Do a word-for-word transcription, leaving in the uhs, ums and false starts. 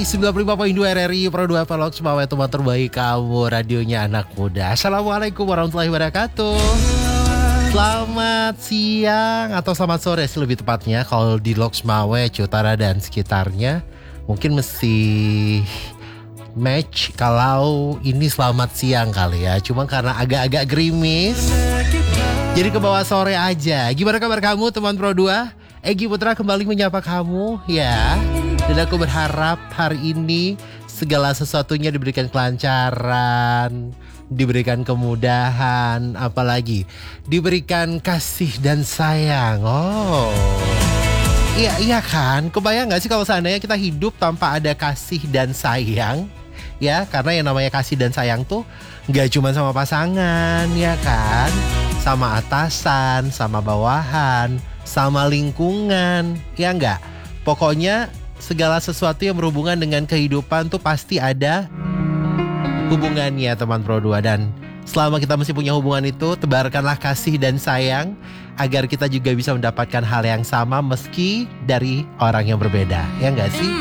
sembilan puluh lima koma dua R R I Pro dua Velog Semawai, teman terbaik kamu, radionya anak muda. Assalamualaikum warahmatullahi wabarakatuh. Selamat siang atau selamat sore sih lebih tepatnya kalau di Loksmawe, Utara dan sekitarnya. Mungkin mesti match kalau ini selamat siang kali ya. Cuma karena agak-agak gerimis, jadi ke bawah sore aja. Gimana kabar kamu teman Pro dua? Egy Putra kembali menyapa kamu ya. Dan aku berharap hari ini segala sesuatunya diberikan kelancaran, diberikan kemudahan, apalagi diberikan kasih dan sayang. Oh, iya iya kan? Kebayang gak sih kalau seandainya kita hidup tanpa ada kasih dan sayang? Ya, karena yang namanya kasih dan sayang tuh gak cuma sama pasangan, ya kan? Sama atasan, sama bawahan, sama lingkungan, ya enggak? Pokoknya segala sesuatu yang berhubungan dengan kehidupan tuh pasti ada hubungannya teman Pro dua. Dan selama kita masih punya hubungan itu, tebarkanlah kasih dan sayang agar kita juga bisa mendapatkan hal yang sama meski dari orang yang berbeda, ya enggak sih?